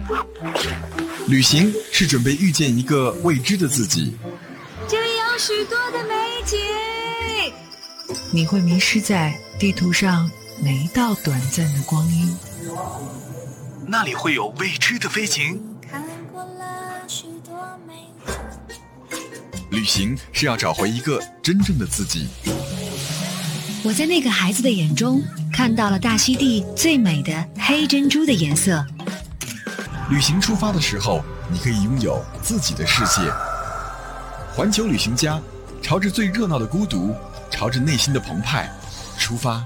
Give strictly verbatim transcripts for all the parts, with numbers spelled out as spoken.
旅行是准备遇见一个未知的自己， 这里有许多的美景， 你会迷失在地图上每一道短暂的光阴。 那里会有未知的飞行。 看过了许多美景。 旅行是要找回一个真正的自己。 我在那个孩子的眼中看到了大溪地最美的黑珍珠的颜色。 旅行出发的时候，你可以拥有自己的世界。环球旅行家，朝着最热闹的孤独，朝着内心的澎湃出发。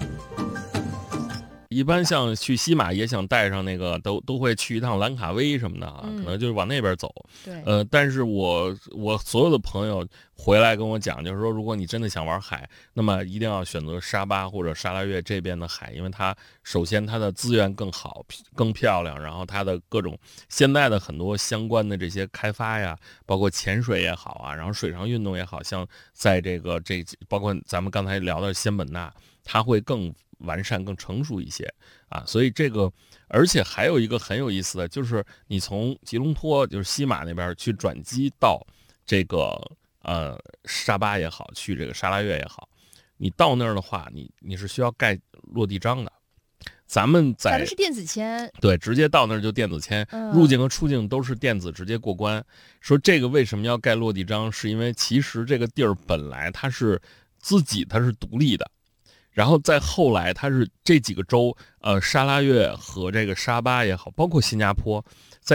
一般像去西马也想带上那个，都都会去一趟兰卡威什么的啊， 嗯、 可能就是往那边走。 对， 呃，但是我我所有的朋友回来跟我讲，就是说，如果你真的想玩海，那么一定要选择沙巴或者沙拉越这边的海，因为它首先它的资源更好、更漂亮，然后它的各种现在的很多相关的这些开发呀，包括潜水也好啊，然后水上运动也好，像在这个这包括咱们刚才聊的仙本那，它会更完善更成熟一些啊，所以这个，而且还有一个很有意思的，就是你从吉隆坡就是西马那边去转机到这个呃沙巴也好，去这个沙拉越也好，你到那儿的话，你你是需要盖落地章的。咱们在咱们是电子签， 对，直接到那儿就电子签， 嗯、 入境和出境都是电子直接过关。说这个为什么要盖落地章，是因为其实这个地儿本来它是自己它是独立的。然后再后来，它是这几个州，呃，沙拉越和这个沙巴也好，包括新加坡，